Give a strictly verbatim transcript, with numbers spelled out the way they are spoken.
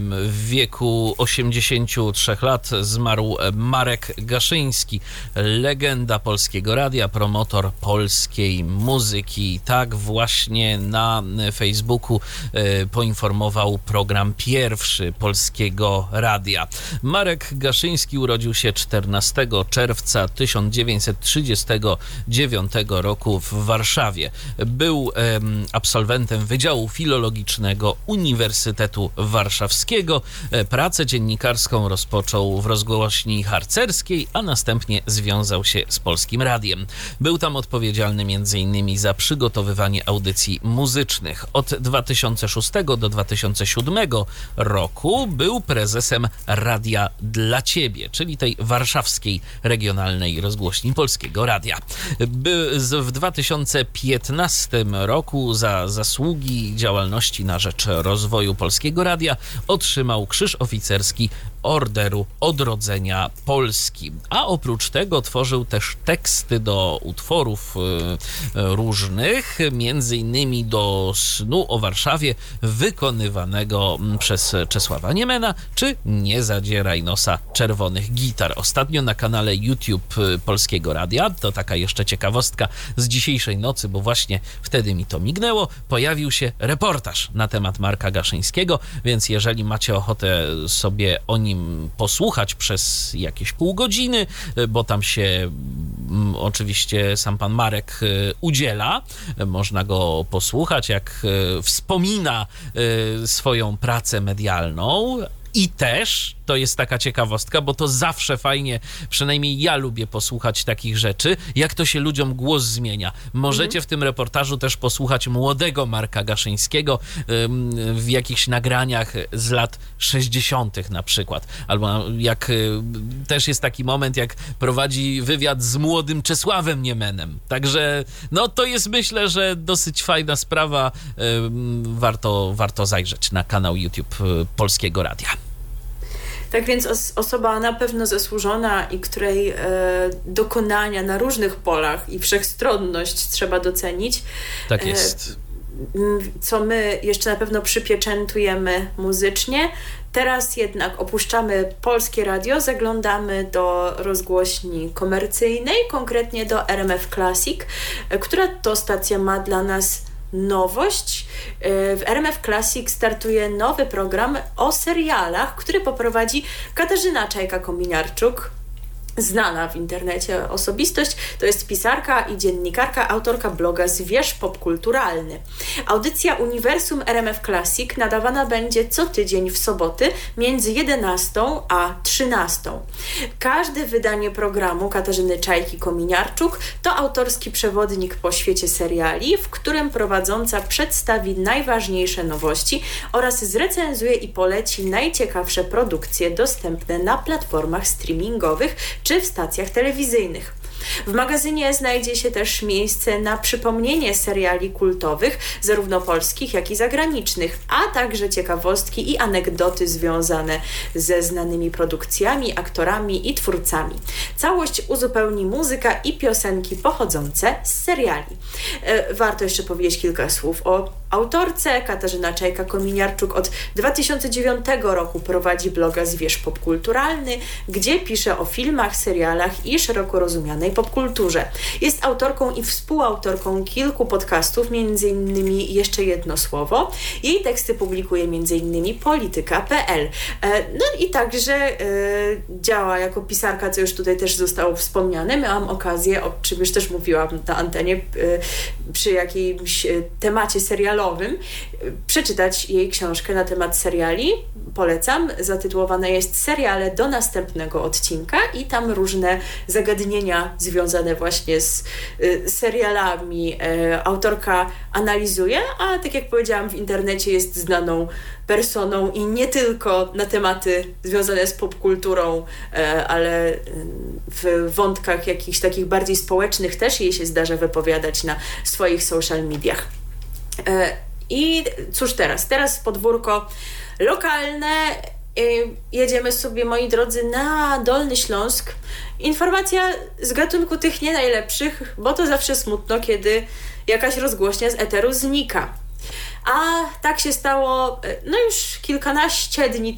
w wieku osiemdziesięciu trzech lat zmarł Marek Gaszyński, legenda Polskiego Radia, promotor polskiej muzyki. Tak właśnie na Facebooku poinformował program Pierwszy Polskiego Radia. Marek Gaszyński urodził się czternastego czerwca tysiąc dziewięćset trzydziestego dziewiątego roku w Warszawie. Był em, absolwentem Wydziału Filologicznego Uniwersytetu Warszawskiego. Pracę dziennikarską rozpoczął w rozgłośni harcerskiej, a następnie związał się z Polskim Radiem. Był tam odpowiedzialny między innymi za przygotowywanie audycji muzycznych. Od dwa tysiące szóstego do dwa tysiące siódmego roku był prezesem Radia dla Ciebie, czyli tej warszawskiej regionalnej rozgłośni Polskiego Radia. By w dwa tysiące piętnastym roku za zasługi działalności na rzecz rozwoju Polskiego Radia otrzymał Krzyż Oficerski Orderu Odrodzenia Polski. A oprócz tego tworzył też teksty do utworów różnych, między innymi do Snu o Warszawie wykonywanego przez Czesława Niemena, czy Nie zadzieraj nosa czerwonych gitar. Ostatnio na kanale YouTube Polskiego Radia, to taka jeszcze ciekawostka z dzisiejszej nocy, bo właśnie wtedy mi to mignęło, pojawił się reportaż na temat Marka Gaszyńskiego, więc jeżeli macie ochotę sobie o nim posłuchać przez jakieś pół godziny, bo tam się m, oczywiście sam pan Marek y, udziela, można go posłuchać, jak y, wspomina y, swoją pracę medialną. I też, to jest taka ciekawostka, bo to zawsze fajnie, przynajmniej ja lubię posłuchać takich rzeczy, jak to się ludziom głos zmienia. Możecie mhm. w tym reportażu też posłuchać młodego Marka Gaszyńskiego w jakichś nagraniach z lat sześćdziesiątych na przykład. Albo jak też jest taki moment, jak prowadzi wywiad z młodym Czesławem Niemenem. Także no to jest, myślę, że dosyć fajna sprawa. Warto, warto zajrzeć na kanał YouTube Polskiego Radia. Tak więc os- osoba na pewno zasłużona i której e, dokonania na różnych polach i wszechstronność trzeba docenić. Tak jest. E, co my jeszcze na pewno przypieczętujemy muzycznie. Teraz jednak opuszczamy Polskie Radio, zaglądamy do rozgłośni komercyjnej, konkretnie do R M F Classic, która to stacja ma dla nas nowość. W R M F Classic startuje nowy program o serialach, który poprowadzi Katarzyna Czajka-Kominiarczuk, znana w internecie osobistość. To jest pisarka i dziennikarka, autorka bloga Zwierz Popkulturalny. Audycja Uniwersum R M F Classic nadawana będzie co tydzień w soboty między jedenastą a trzynastą. Każde wydanie programu Katarzyny Czajki-Kominiarczuk to autorski przewodnik po świecie seriali, w którym prowadząca przedstawi najważniejsze nowości oraz zrecenzuje i poleci najciekawsze produkcje dostępne na platformach streamingowych czy w stacjach telewizyjnych. W magazynie znajdzie się też miejsce na przypomnienie seriali kultowych, zarówno polskich, jak i zagranicznych, a także ciekawostki i anegdoty związane ze znanymi produkcjami, aktorami i twórcami. Całość uzupełni muzyka i piosenki pochodzące z seriali. Warto jeszcze powiedzieć kilka słów o autorce. Katarzyna Czajka-Kominiarczuk od dwa tysiące dziewiątego roku prowadzi bloga Zwierz Popkulturalny, gdzie pisze o filmach, serialach i szeroko rozumianej popkulturze. Jest autorką i współautorką kilku podcastów, między innymi Jeszcze jedno słowo. Jej teksty publikuje między innymi polityka kropka p l. No i także e, działa jako pisarka, co już tutaj też zostało wspomniane. Miałam okazję, o czym już też mówiłam na antenie, e, przy jakimś temacie serialowym, przeczytać jej książkę na temat seriali. Polecam. Zatytułowana jest Seriale do następnego odcinka i tam różne zagadnienia związane właśnie z y, serialami y, autorka analizuje, a tak jak powiedziałam, w internecie jest znaną personą i nie tylko na tematy związane z popkulturą, y, ale y, w wątkach jakichś takich bardziej społecznych też jej się zdarza wypowiadać na swoich social mediach. Y, I cóż teraz? Teraz podwórko lokalne. Jedziemy sobie, moi drodzy, na Dolny Śląsk. Informacja z gatunku tych nie najlepszych, bo to zawsze smutno, kiedy jakaś rozgłośnia z eteru znika. A tak się stało no już kilkanaście dni